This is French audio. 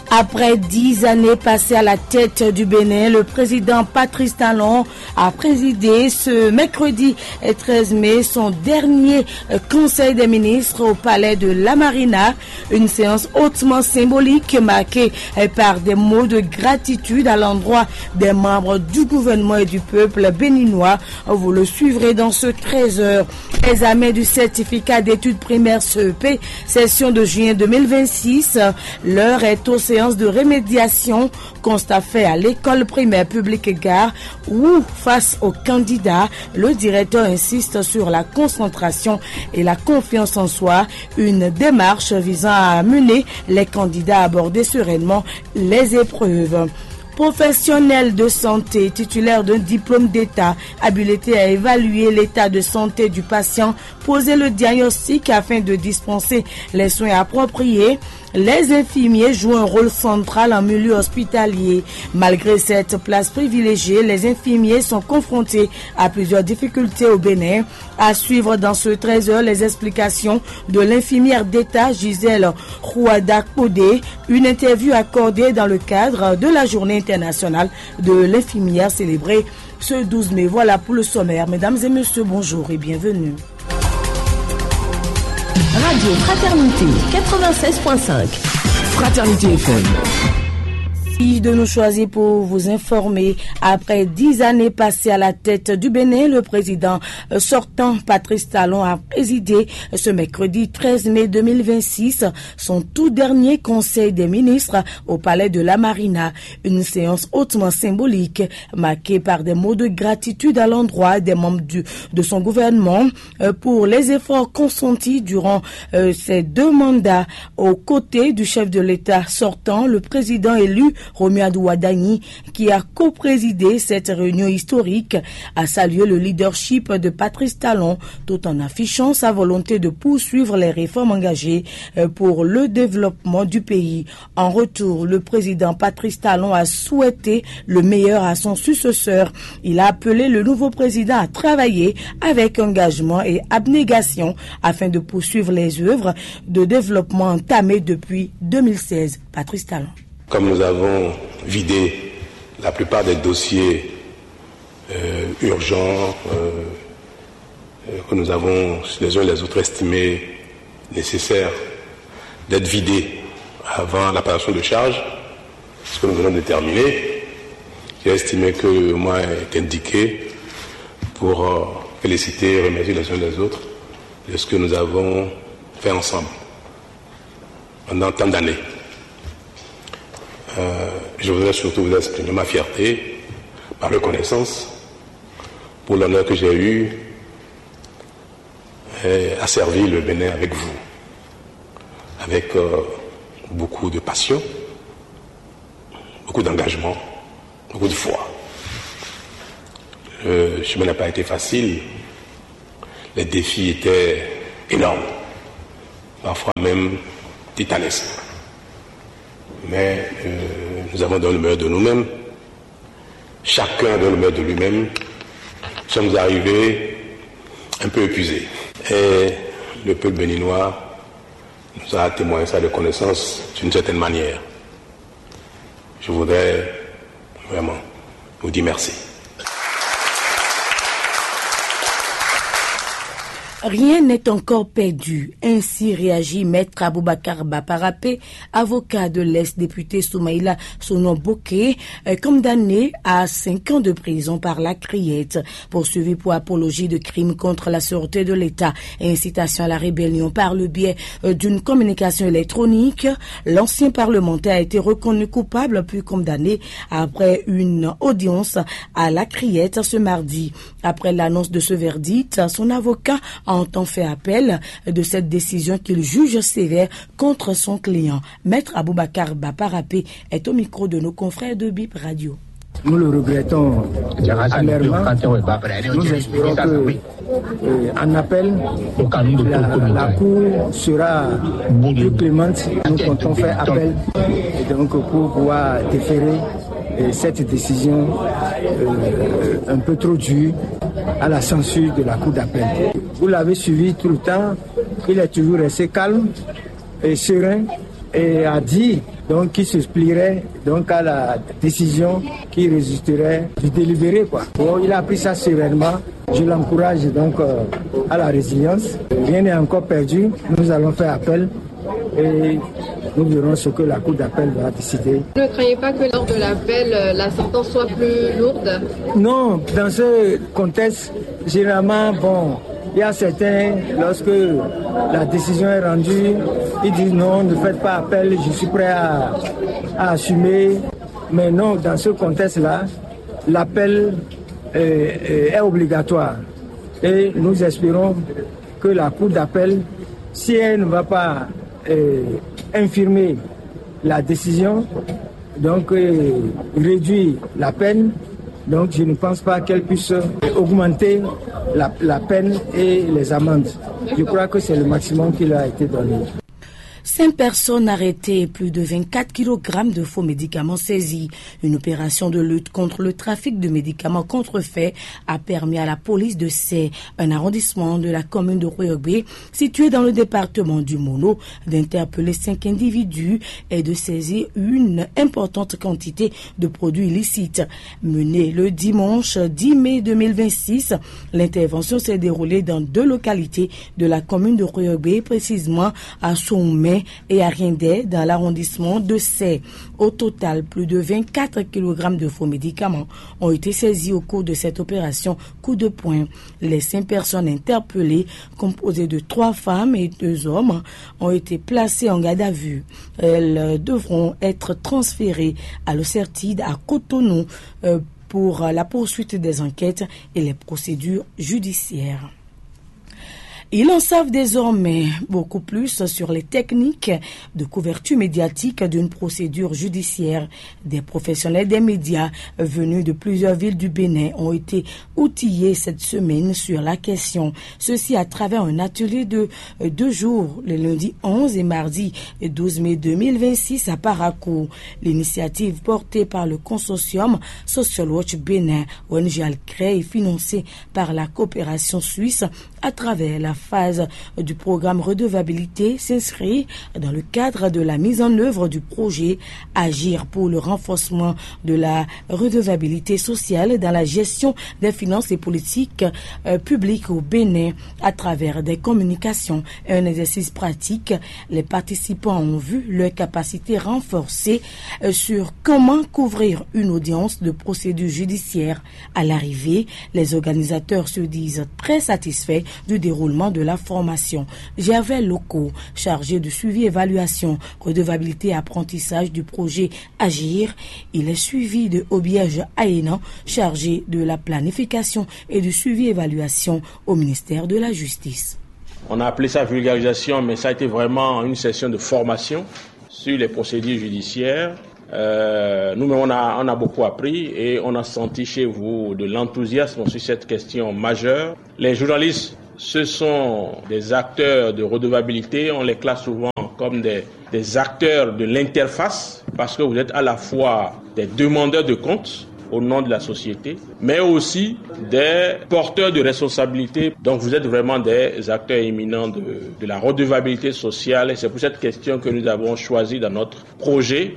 Après 10 années passées à la tête du Bénin, le président Patrice Talon a présidé ce mercredi 13 mai son dernier conseil des ministres au palais de la Marina. Une séance hautement symbolique marquée par des mots de gratitude à l'endroit des membres du gouvernement et du peuple béninois. Vous le suivrez dans ce 13h. Examen du certificat d'études primaires CEP, session de juin 2026. L'heure est aux séances de remédiation, constat fait à l'école primaire publique Gare où, face aux candidats, le directeur insiste sur la concentration et la confiance en soi, une démarche visant à amener les candidats à aborder sereinement les épreuves. Professionnel de santé, titulaire d'un diplôme d'État, habilité à évaluer l'état de santé du patient, poser le diagnostic afin de dispenser les soins appropriés. Les infirmiers jouent un rôle central en milieu hospitalier. Malgré cette place privilégiée, les infirmiers sont confrontés à plusieurs difficultés au Bénin. À suivre dans ce 13h les explications de l'infirmière d'État Gisèle Rouada Kodé, une interview accordée dans le cadre de la journée internationale de l'infirmière célébrée ce 12 mai. Voilà pour le sommaire. Mesdames et messieurs, bonjour et bienvenue. Radio Fraternité 96.5. Fraternité FM. De nous choisir pour vous informer. Après 10 années passées à la tête du Bénin, le président sortant Patrice Talon a présidé ce mercredi 13 mai 2026 son tout dernier conseil des ministres au palais de la Marina. Une séance hautement symbolique marquée par des mots de gratitude à l'endroit des membres de son gouvernement pour les efforts consentis durant ces 2 mandats. Aux côtés du chef de l'État sortant, le président élu Romualdou Wadani, qui a co-présidé cette réunion historique, a salué le leadership de Patrice Talon tout en affichant sa volonté de poursuivre les réformes engagées pour le développement du pays. En retour, le président Patrice Talon a souhaité le meilleur à son successeur. Il a appelé le nouveau président à travailler avec engagement et abnégation afin de poursuivre les œuvres de développement entamées depuis 2016. Patrice Talon. Comme nous avons vidé la plupart des dossiers urgents que nous avons les uns les autres estimés nécessaires d'être vidés avant la passation de charge, ce que nous venons de terminer, j'ai estimé que le mois est indiqué pour féliciter et remercier les uns les autres de ce que nous avons fait ensemble pendant tant d'années. Je voudrais surtout vous exprimer ma fierté, ma reconnaissance pour l'honneur que j'ai eu à servir le Bénin avec vous, avec beaucoup de passion, beaucoup d'engagement, beaucoup de foi. Le chemin n'a pas été facile, les défis étaient énormes, parfois même titanesques. Mais nous avons donné le meilleur de nous-mêmes. Chacun donne le meilleur de lui-même. Nous sommes arrivés un peu épuisés. Et le peuple béninois nous a témoigné sa reconnaissance d'une certaine manière. Je voudrais vraiment vous dire merci. Rien n'est encore perdu. Ainsi réagit Maître Aboubakar Baparapé, avocat de l'ex-député Soumaïla Sonon-Bokeh, condamné à 5 ans de prison par la Criette, poursuivi pour apologie de crimes contre la sûreté de l'État et incitation à la rébellion par le biais d'une communication électronique. L'ancien parlementaire a été reconnu coupable puis condamné après une audience à la Criette ce mardi. Après l'annonce de ce verdict, son avocat a entend fait appel de cette décision qu'il juge sévère contre son client. Maître Aboubakar Baparapé est au micro de nos confrères de BIP Radio. Nous le regrettons amèrement. Nous espérons qu'en appel, la Cour sera plus clémente. Nous comptons faire appel et donc pour pouvoir déférer cette décision un peu trop dure à la censure de la Cour d'appel. Vous l'avez suivi tout le temps, il est toujours resté calme et serein a dit donc qu'il se plierait donc à la décision qui résulterait du délibéré, quoi. Bon, il a pris ça sereinement. Je l'encourage donc à la résilience. Rien n'est encore perdu. Nous allons faire appel et nous verrons ce que la Cour d'appel va décider. Vous ne craignez pas que lors de l'appel, la sentence soit plus lourde? Non, dans ce contexte, généralement, il y a certains, lorsque la décision est rendue, ils disent non, ne faites pas appel, je suis prêt à assumer. Mais non, dans ce contexte-là, l'appel est obligatoire. Et nous espérons que la Cour d'appel, si elle ne va pas infirmer la décision, donc réduire la peine, donc je ne pense pas qu'elle puisse augmenter la peine et les amendes. Je crois que c'est le maximum qui leur a été donné. 5 personnes arrêtées, plus de 24 kg de faux médicaments saisis. Une opération de lutte contre le trafic de médicaments contrefaits a permis à la police de Sey, un arrondissement de la commune de Rouergue, situé dans le département du Mono, d'interpeller 5 individus et de saisir une importante quantité de produits illicites. Menée le dimanche 10 mai 2026, l'intervention s'est déroulée dans 2 localités de la commune de Rouergue, précisément à Sommet et à Riendé dans l'arrondissement de Sey. Au total, plus de 24 kg de faux médicaments ont été saisis au cours de cette opération coup de poing. Les 5 personnes interpellées, composées de 3 femmes et 2 hommes, ont été placées en garde à vue. Elles devront être transférées à l'Ocertide à Cotonou pour la poursuite des enquêtes et les procédures judiciaires. Ils en savent désormais beaucoup plus sur les techniques de couverture médiatique d'une procédure judiciaire. Des professionnels des médias venus de plusieurs villes du Bénin ont été outillés cette semaine sur la question. Ceci à travers un atelier de 2 jours, le lundi 11 et mardi 12 mai 2026 à Parakou. L'initiative portée par le consortium Social Watch Bénin, ONG Alcré, et financée par la coopération suisse à travers la phase du programme redevabilité s'inscrit dans le cadre de la mise en œuvre du projet Agir pour le renforcement de la redevabilité sociale dans la gestion des finances et politiques publiques au Bénin à travers des communications et un exercice pratique. Les participants ont vu leur capacité renforcée sur comment couvrir une audience de procédure judiciaire. À l'arrivée, les organisateurs se disent très satisfaits du déroulement de la formation. Gervais Locaux, chargé de suivi, évaluation, redevabilité et apprentissage du projet Agir. Il est suivi de Obiège Aénan, chargé de la planification et du suivi évaluation au ministère de la Justice. On a appelé ça vulgarisation, mais ça a été vraiment une session de formation sur les procédures judiciaires. Nous-mêmes, on a beaucoup appris et on a senti chez vous de l'enthousiasme sur cette question majeure. Les journalistes, ce sont des acteurs de redevabilité. On les classe souvent comme des acteurs de l'interface parce que vous êtes à la fois des demandeurs de comptes au nom de la société, mais aussi des porteurs de responsabilité. Donc vous êtes vraiment des acteurs éminents de la redevabilité sociale et c'est pour cette question que nous avons choisi dans notre projet